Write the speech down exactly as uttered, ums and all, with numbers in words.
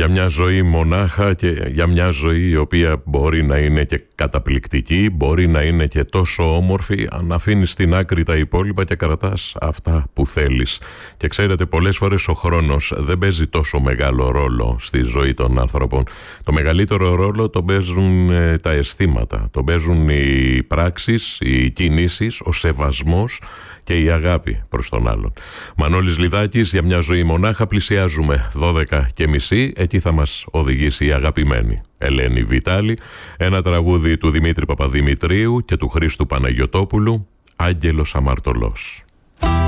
για μια ζωή μονάχα και για μια ζωή η οποία μπορεί να είναι και καταπληκτική, μπορεί να είναι και τόσο όμορφη αν αφήνεις στην άκρη τα υπόλοιπα και κρατάς αυτά που θέλεις. Και ξέρετε, πολλές φορές ο χρόνος δεν παίζει τόσο μεγάλο ρόλο στη ζωή των ανθρώπων. Το μεγαλύτερο ρόλο το παίζουν ε, τα αισθήματα, το παίζουν οι πράξεις, οι κινήσεις, ο σεβασμός και η αγάπη προς τον άλλον. Μανώλης Λιδάκης, για μια ζωή μονάχα. Πλησιάζουμε δώδεκα και μισή. Εκεί θα μας οδηγήσει η αγαπημένη Ελένη Βιτάλη. Ένα τραγούδι του Δημήτρη Παπαδημητρίου και του Χρήστου Παναγιωτόπουλου, Άγγελος Αμαρτωλός.